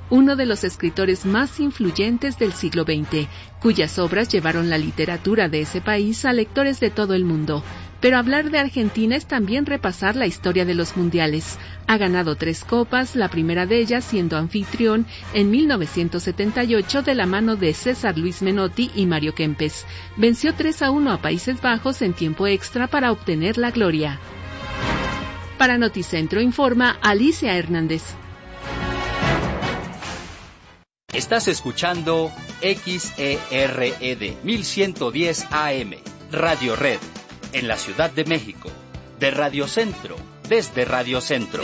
uno de los escritores más influyentes del siglo XX, cuyas obras llevaron la literatura de ese país a lectores de todo el mundo. Pero hablar de Argentina es también repasar la historia de los mundiales. Ha ganado 3 copas, la primera de ellas siendo anfitrión en 1978 de la mano de César Luis Menotti y Mario Kempes. Venció 3-1 a Países Bajos en tiempo extra para obtener la gloria. Para Noticentro informa Alicia Hernández. Estás escuchando XERED 1110 AM, Radio Red, en la Ciudad de México, de Radio Centro, desde Radio Centro.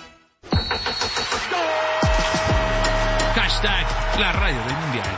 Hashtag la radio del mundial.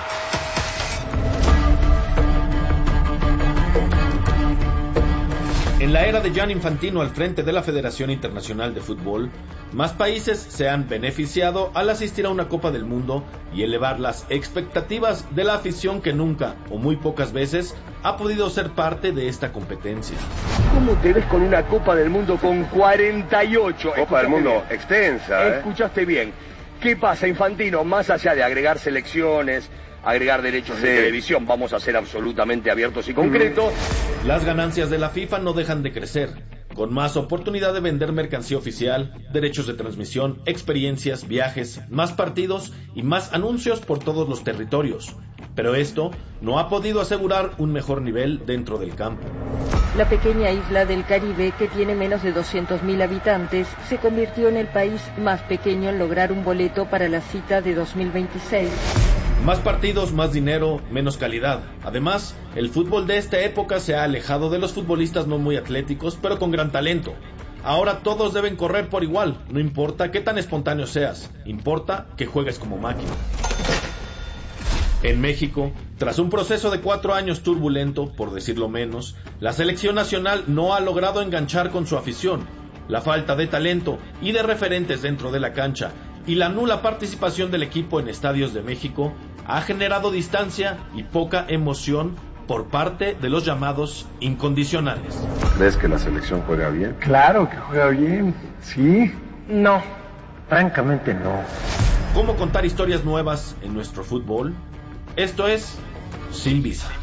En la era de Gianni Infantino al frente de la Federación Internacional de Fútbol, más países se han beneficiado al asistir a una Copa del Mundo y elevar las expectativas de la afición que nunca o muy pocas veces ha podido ser parte de esta competencia. ¿Cómo te ves con una Copa del Mundo con 48? Copa del Mundo extensa, Escuchaste bien. ¿Qué pasa, Infantino? Más allá de agregar selecciones, agregar derechos de televisión, vamos a ser absolutamente abiertos y concretos. Las ganancias de la FIFA no dejan de crecer, con más oportunidad de vender mercancía oficial, derechos de transmisión, experiencias, viajes, más partidos y más anuncios por todos los territorios. Pero esto no ha podido asegurar un mejor nivel dentro del campo. La pequeña isla del Caribe, que tiene menos de 200.000 habitantes, se convirtió en el país más pequeño en lograr un boleto para la cita de 2026. Más partidos, más dinero, menos calidad. Además, el fútbol de esta época se ha alejado de los futbolistas no muy atléticos, pero con gran talento. Ahora todos deben correr por igual, no importa qué tan espontáneo seas, importa que juegues como máquina. En México, tras un proceso de 4 años turbulento, por decirlo menos, la selección nacional no ha logrado enganchar con su afición. La falta de talento y de referentes dentro de la cancha y la nula participación del equipo en estadios de México ha generado distancia y poca emoción por parte de los llamados incondicionales. ¿Crees que la selección juega bien? Claro que juega bien, sí. No, francamente no. ¿Cómo contar historias nuevas en nuestro fútbol? Esto es Sin Visa.